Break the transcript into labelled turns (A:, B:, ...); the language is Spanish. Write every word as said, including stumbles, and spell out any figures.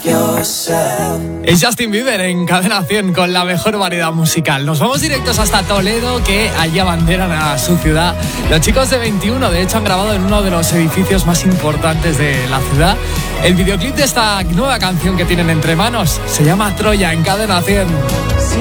A: Es Justin Bieber en Cadena cien con la mejor variedad musical. Nos vamos directos hasta Toledo, que allí abanderan a su ciudad. Los chicos de veintiuno, de hecho, han grabado en uno de los edificios más importantes de la ciudad. El videoclip de esta nueva canción que tienen entre manos se llama Troya en Cadena cien.